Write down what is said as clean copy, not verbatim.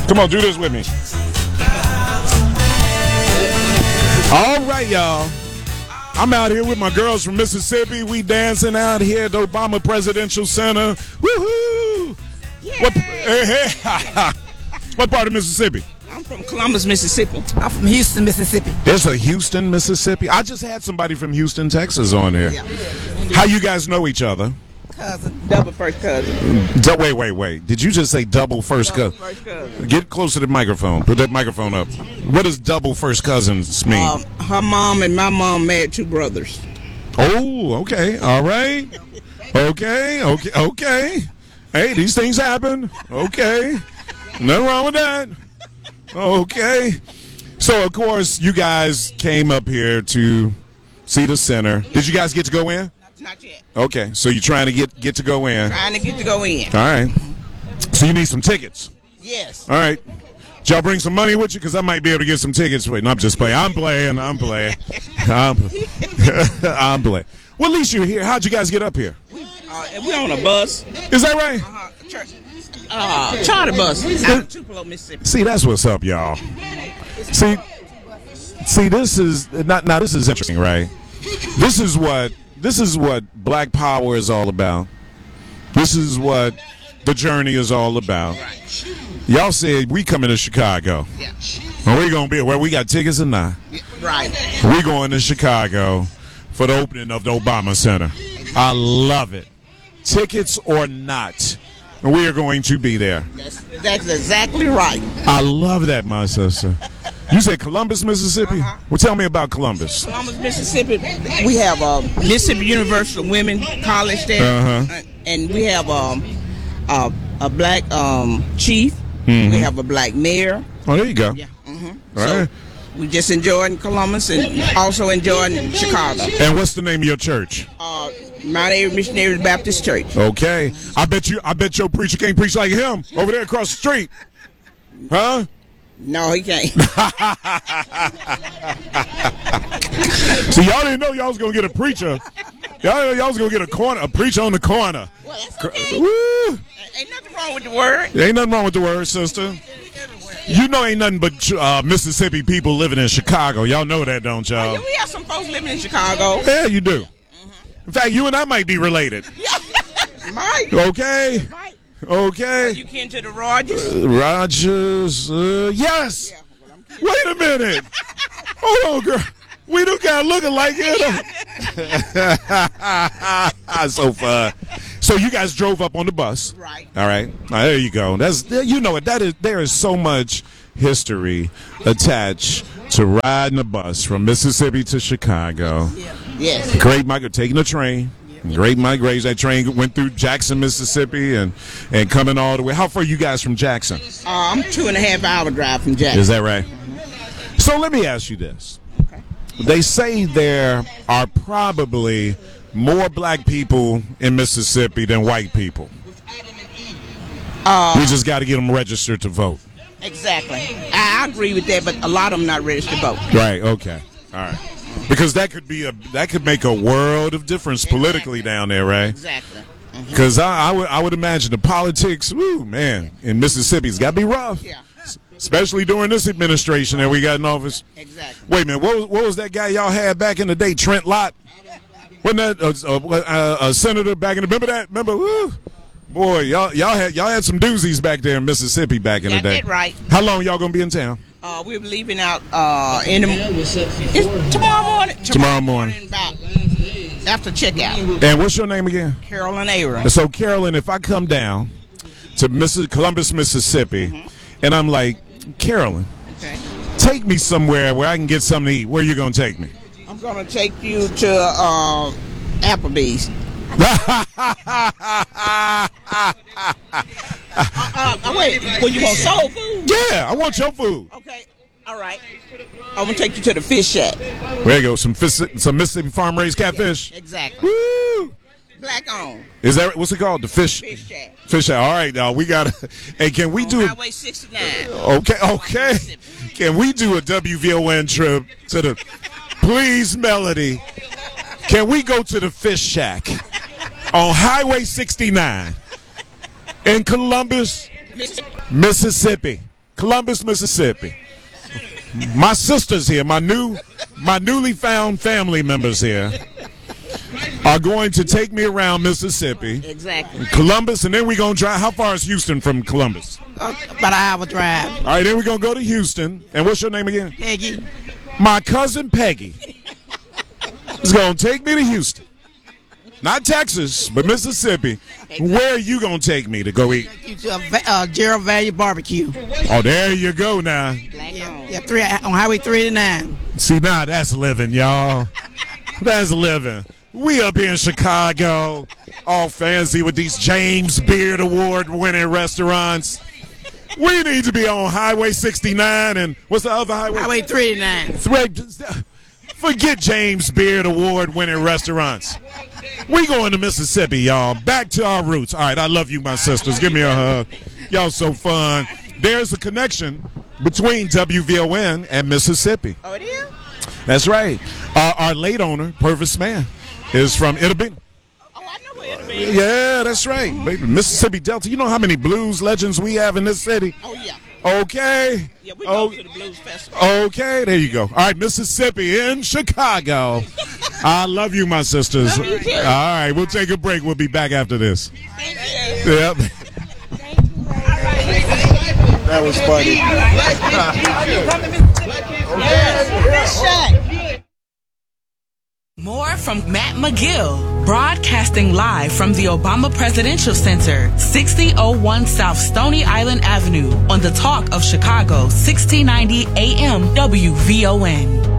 Come on, do this with me. All right, y'all. I'm out here with my girls from Mississippi. We dancing out here at the Obama Presidential Center. Woohoo! What part of Mississippi? I'm from Columbus, Mississippi. I'm from Houston, Mississippi. There's a Houston, Mississippi. I just had somebody from Houston, Texas on here. Yeah. How you guys know each other? Cousin. Double first cousin. Wait. Did you just say double first cousin? First cousin. Get closer to the microphone. Put that microphone up. What does double first cousins mean? Her mom and my mom married two brothers. Oh, okay. All right. Okay. Hey, these things happen. Okay. Nothing wrong with that. Okay. So, of course, you guys came up here to see the center. Did you guys get to go in? Not yet. Okay. So you're trying to get to go in. Trying to get to go in. All right. So you need some tickets. Yes. All right. Did y'all bring some money with you? Because I might be able to get some tickets. Wait, no, I'm just playing. I'm playing. I'm playing. Well, at least you're here. How'd you guys get up here? We're on a bus. Is that right? Charter bus out of Tupelo, Mississippi. See, that's what's up, y'all. See, this is not. Now, this is interesting, right? This is what Black Power is all about. This is what the journey is all about. Y'all said we coming to Chicago. Yeah. Are we gonna be where we got tickets or not? Right. We going to Chicago for the opening of the Obama Center. I love it. Tickets or not, we are going to be there. That's exactly right. I love that, my sister. You said Columbus, Mississippi? Well, tell me about Columbus. Columbus, Mississippi. We have Mississippi University Women College there, and we have a black chief. We have a black mayor. Oh, there you go. Yeah. All So right. we just enjoying Columbus and also enjoying Chicago. And what's the name of your church? Mount Airy Missionary Baptist Church. Okay. I bet your preacher can't preach like him over there across the street. Huh? No, he can't. See, y'all didn't know y'all was gonna get a preacher. Y'all didn't know y'all was gonna get a preacher on the corner. Well, that's okay. Woo! Ain't nothing wrong with the word. Ain't nothing wrong with the word, sister. You know ain't nothing but Mississippi people living in Chicago. Y'all know that, don't y'all? Yeah, we have some folks living in Chicago. Yeah, you do. In fact, you and I might be related. Mike. Okay. Mike. Okay. You kin to the Rogers? Rogers. Yes. Wait a minute. Hold on, girl. We don't got looking like it. So fun. So you guys drove up on the bus. Right. All right. There you go. There is so much history attached to riding a bus from Mississippi to Chicago. Yes. Great taking a train. Great migration. That train went through Jackson, Mississippi, and coming all the way. How far are you guys from Jackson? I'm 2.5 hour drive from Jackson. Is that right? So let me ask you this. Okay. They say there are probably more black people in Mississippi than white people. We just got to get them registered to vote. Exactly. I agree with that, but a lot of them not registered to vote. Right. Okay. All right. Because that could make a world of difference politically down there, right? Exactly. Because I would imagine the politics, woo, man, in Mississippi's got to be rough. Yeah. Especially during this administration that we got in office. Exactly. Wait a minute, what was that guy y'all had back in the day, Trent Lott? Wasn't that a senator back in the? Remember that? Remember? Woo, boy, y'all had some doozies back there in Mississippi back in the day. That's right. How long y'all gonna be in town? We're leaving out it's tomorrow morning. Tomorrow morning. About after checkout. And what's your name again? Carolyn Aaron. So, Carolyn, if I come down to Columbus, Mississippi, and I'm like, Carolyn, take me somewhere where I can get something to eat. Where you gonna take me? I'm gonna take you to Applebee's. Wait, well, you want soul food? Yeah, I want your food. Okay, all right. I'm gonna take you to the fish shack. There you go, some Mississippi farm-raised catfish. Exactly. Woo! Black on. Is that what's it called? The fish shack. Fish shack. All right, now we gotta. Hey, can we do? Highway 69. Okay. Can we do a WVON trip to the? Please, Melody. Can we go to the fish shack on Highway 69 in Columbus, Mississippi? Columbus, Mississippi. My sister's here. My newly found family members here are going to take me around Mississippi. Exactly. Columbus, and then we're going to drive. How far is Houston from Columbus? About an hour drive. All right, then we're going to go to Houston. And what's your name again? Peggy. My cousin Peggy is going to take me to Houston. Not Texas, but Mississippi. Where are you going to take me to go eat? You to Gerald Valley Barbecue. Oh, there you go now. Yeah, on Highway 389. See, now that's living, y'all. That's living. We up here in Chicago, all fancy with these James Beard Award winning restaurants. We need to be on Highway 69 and what's the other highway? Highway 389. Forget James Beard Award winning restaurants. We going to Mississippi, y'all. Back to our roots. All right, I love you, my sisters. Give me a hug. Y'all so fun. There's a connection between WVON and Mississippi. Oh, it is? That's right. Our late owner, Purvis Man, is from Itta Bena. Oh, I know where it is. Yeah, that's right. Baby, Mississippi Delta. You know how many blues legends we have in this city? Oh, yeah. Okay. Yeah, we go to the Blues Festival. Okay, there you go. All right, Mississippi in Chicago. I love you, my sisters. Love you too. All right, we'll take a break. We'll be back after this. Thank you. Yep. That was funny. More from Matt McGill, broadcasting live from the Obama Presidential Center, 6001 South Stony Island Avenue, on the Talk of Chicago, 1690 AM WVON.